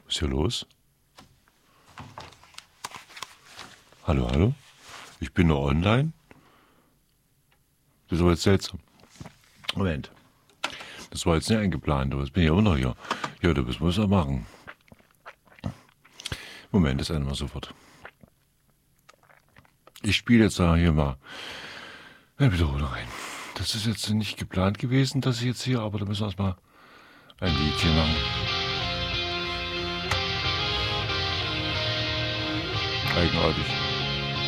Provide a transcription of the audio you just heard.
Was ist hier los? Hallo, hallo? Ich bin nur online? Das ist aber jetzt seltsam. Moment. Das war jetzt nicht eingeplant, aber jetzt bin ich auch noch hier. Ja, das müssen wir es auch machen. Moment, das ändern wir sofort. Ich spiele jetzt hier mal eine Wiederholung rein. Das ist jetzt nicht geplant gewesen, dass ich jetzt hier, aber da müssen wir erstmal ein Liedchen machen. Eigenartig.